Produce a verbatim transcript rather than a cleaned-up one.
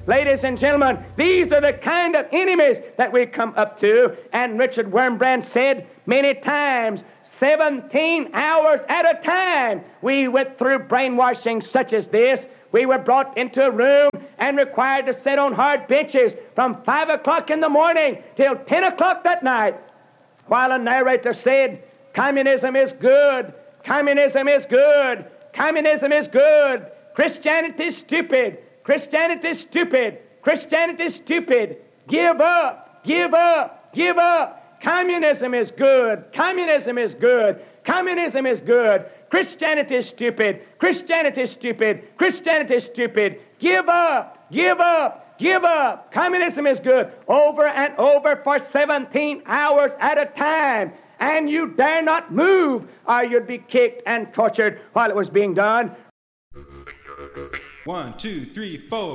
Ladies and gentlemen, these are the kind of enemies that we come up to. And Richard Wurmbrand said many times, seventeen hours at a time, we went through brainwashing such as this. We were brought into a room and required to sit on hard benches from five o'clock in the morning till ten o'clock that night, while a narrator said, communism is good, communism is good, communism is good, Christianity is stupid, Christianity is stupid, Christianity is stupid, give up, give up, give up, communism is good, communism is good, communism is good, Christianity is stupid, Christianity is stupid, Christianity is stupid, give up, give up, give up, communism is good, over and over for seventeen hours at a time. And you dare not move, or you'd be kicked and tortured while it was being done. One, two, three, four.